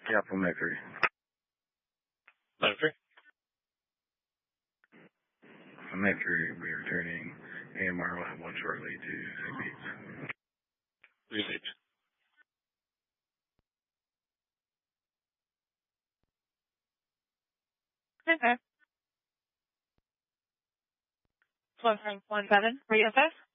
Yeah, from Night 3. Night 3? From Night 3, we're returning AMR will have one shortly to St. Pete's. Received. Okay. 12.17, read FS.